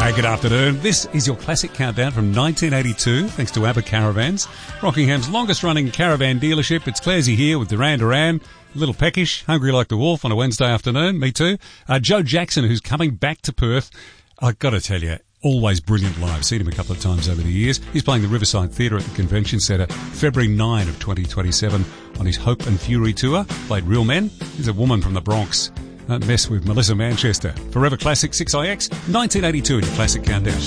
Good afternoon. This is your classic countdown from 1982, thanks to ABBA Caravans, Rockingham's longest-running caravan dealership. It's Clarsey here with Duran Duran, a little peckish, hungry like the wolf on a Wednesday afternoon. Me too. Joe Jackson, who's coming back to Perth. I've got to tell you, always brilliant live. Seen him a couple of times over the years. He's playing the Riverside Theatre at the Convention Centre February 9 of 2027 on his Hope and Fury tour. Played Real Men. He's a woman from the Bronx. Don't mess with Melissa Manchester. Forever Classic 6IX, 1982 in your classic countdown.